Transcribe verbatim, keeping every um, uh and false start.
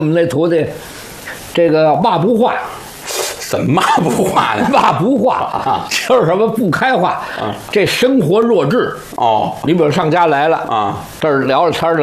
我们那徒弟，这个嘛不化， 怎么嘛不化呢？ 嘛不化啊，就是什么不开化， 啊， 这生活弱智哦。 你比如上家来了啊， 这儿聊着天儿